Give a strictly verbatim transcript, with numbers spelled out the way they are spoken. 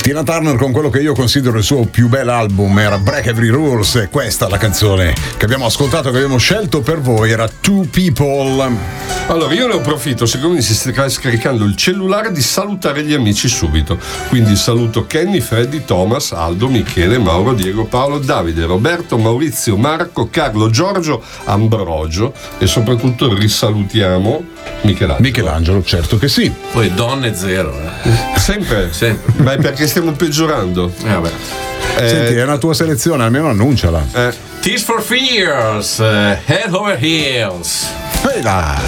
Tina Turner con quello che io considero il suo più bel album era Break Every Rules, e questa la canzone che abbiamo ascoltato, che abbiamo scelto per voi, era Two People. Allora io ne approfitto, siccome mi si sta scaricando il cellulare, di salutare gli amici subito. Quindi saluto Kenny, Freddy, Thomas, Aldo, Michele, Mauro, Diego, Paolo, Davide, Roberto, Maurizio, Marco, Carlo, Giorgio, Ambrogio, e soprattutto risalutiamo Michelangelo. Michelangelo, certo che sì. Poi donne zero. Eh. Sempre? Sempre. Ma è perché stiamo peggiorando. Eh, vabbè. Eh, Senti, è una tua selezione, almeno annunciala. eh. Tears for Fears, uh, Head Over Heels. Ehi là!